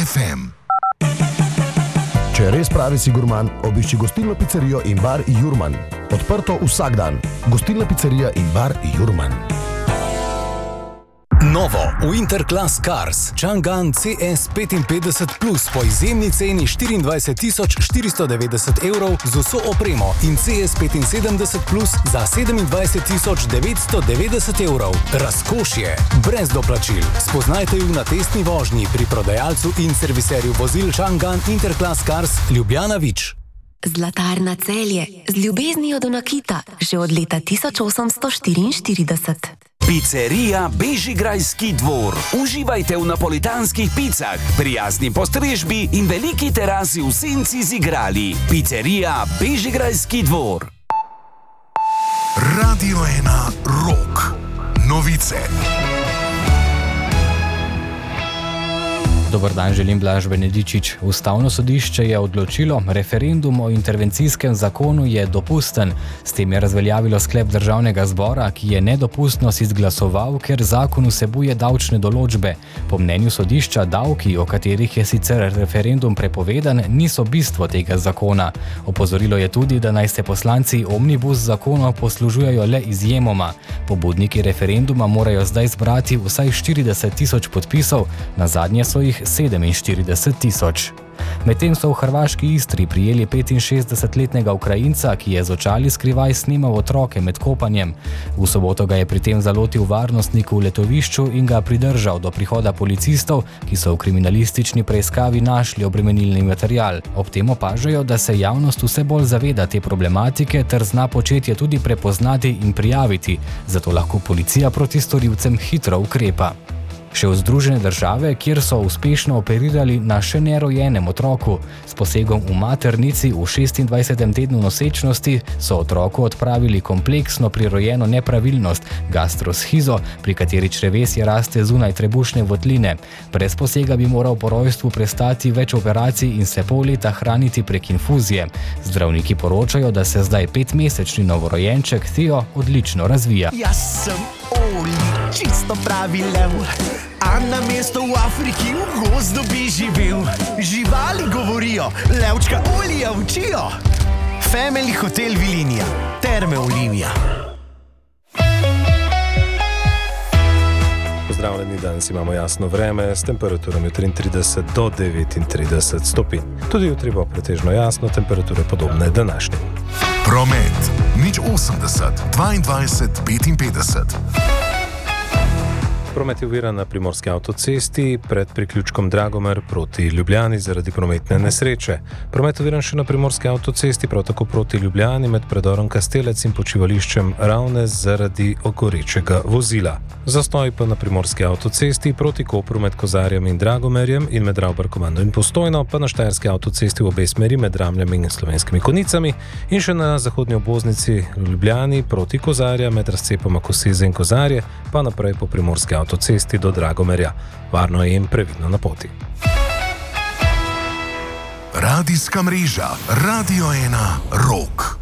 FM. Če res pravi si gurman, obišči gostilno pizzerijo in bar Jurman. Odprto vsak dan. Gostilna pizzerija in bar Jurman. Novo Winterclass Cars Chang'an CS55 Plus po izjemni ceni 24.490 evrov z vso opremo in CS75 Plus za 27.990 evrov. Razkošje, brez doplačil. Spoznajte ju na testni vožnji pri prodajalcu in serviserju vozil Chang'an Interclass Cars Ljubljana Vič. Zlatarna Celje z ljubeznijo do nakita že od leta 1844. Pizzerija Bežigrajski dvor. Uživajte v napolitanskih picah, prijazni postrežbi in veliki terasi v senci z igrali. Pizzerija Bežigrajski dvor. Radio 1 Rock. Novice. Dober dan, želim Blaž Benedičič. Ustavno sodišče je odločilo, referendum o intervencijskem zakonu je dopusten. S tem je razveljavilo sklep državnega zbora, ki je nedopustnost izglasoval, ker zakon vsebuje davčne določbe. Po mnenju sodišča davki, o katerih je sicer referendum prepovedan, niso bistvo tega zakona. Opozorilo je tudi, da naj se poslanci omnibus zakona poslužujejo le izjemoma. Pobudniki referenduma morajo zdaj zbrati vsaj 40.000 podpisov, nazadnje so jih 47.000. Medtem so v hrvaški Istri prijeli 65-letnega Ukrajinca, ki je z očali skrivaj snemal otroke med kopanjem. V soboto ga je pri tem zalotil varnostnik v letovišču in ga pridržal do prihoda policistov, ki so v kriminalistični preiskavi našli obremenilni material. Ob tem opažajo, da se javnost vse bolj zaveda te problematike ter zna početje tudi prepoznati in prijaviti, zato lahko policija proti storilcem hitro ukrepa. Še v Združene države, kjer so uspešno operirali na še nerojenem otroku. S posegom v maternici v 26. tednu nosečnosti so otroku odpravili kompleksno prirojeno nepravilnost, gastroshizo, pri kateri črevesje raste zunaj trebušne votline. Brez posega bi moral po rojstvu prestati več operacij in se pol leta hraniti prek infuzije. Zdravniki poročajo, da se zdaj 5-mesečni novorojenček Theo odlično razvija. Jaz sem Oli, čisto pravi lev, a na mesto v Afriki v gozdu bi živel. Živali govorijo, levčka Olija učijo. Family Hotel Vilinija, Terme Olivija. Pozdravljeni, danes imamo jasno vreme s temperaturami 33 do 39 stopinj. Tudi jutri bo pretežno jasno, temperature podobne današnjim. Promet. 080 22 55. Promet je oviran na Primorski avtocesti pred priključkom Dragomer proti Ljubljani zaradi prometne nesreče. Promet je oviran še na Primorski avtocesti, prav tako proti Ljubljani med predorom Kastelec in počivališčem Ravne zaradi ogorečega vozila. Zastoj pa na Primorski avtocesti proti Kopru med Kozarjem in Dragomerjem in med Ravbarkomando in Postojno, pa na Štajerski avtocesti v obe smeri med Ramljami in Slovenskimi Konicami in še na zahodnji obvoznici v Ljubljani proti Kozarja med razcepoma Koseze in Kozarje, pa naprej po Primorski avtocesti do Dragomerja. Varno je in previdno na poti. Radijska mreža Radio 1 Rock.